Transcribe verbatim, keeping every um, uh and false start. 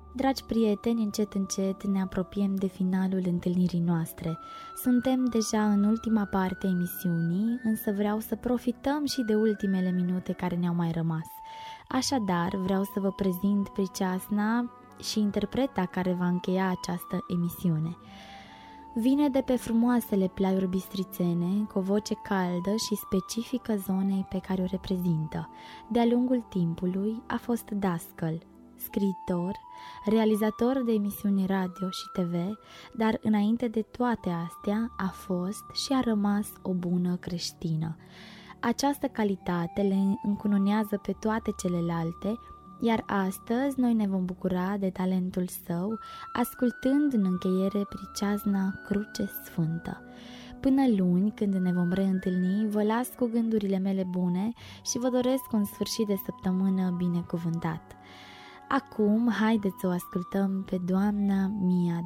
Dragi prieteni, încet încet ne apropiem de finalul întâlnirii noastre. Suntem deja în ultima parte a emisiunii, însă vreau să profităm și de ultimele minute care ne-au mai rămas. Așadar, vreau să vă prezint Priceasna și interpreta care va încheia această emisiune. Vine de pe frumoasele plaiuri bistrițene, cu o voce caldă și specifică zonei pe care o reprezintă. De-a lungul timpului a fost dascăl, scriitor, realizator de emisiuni radio și T V, dar înainte de toate astea a fost și a rămas o bună creștină. Această calitate le încununează pe toate celelalte, iar astăzi noi ne vom bucura de talentul său, ascultând în încheiere Priceasna Cruce Sfântă. Până luni, când ne vom reîntâlni, vă las cu gândurile mele bune și vă doresc un sfârșit de săptămână binecuvântat. Acum, haideți să o ascultăm pe doamna Mia